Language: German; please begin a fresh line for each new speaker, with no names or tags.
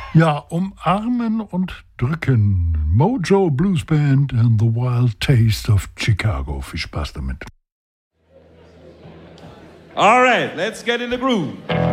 Ja, umarmen und drücken. Mojo Blues Band and the Wild Taste of Chicago. Viel Spaß damit.
All right, let's get in the groove.